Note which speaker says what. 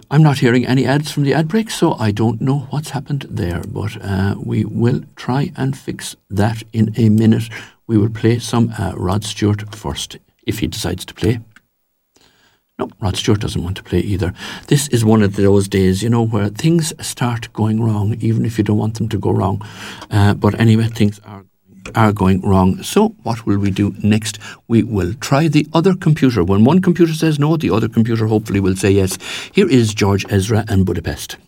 Speaker 1: I'm not hearing any ads from the ad break, so I don't know what's happened there, but we will try and fix that in a minute. We will play some Rod Stewart first, if he decides to play. No, Rod Stewart doesn't want to play either. This is one of those days, where things start going wrong, even if you don't want them to go wrong. But anyway, things are going wrong. So what will we do next? We will try the other computer. When one computer says no, the other computer hopefully will say yes. Here is George Ezra and Budapest.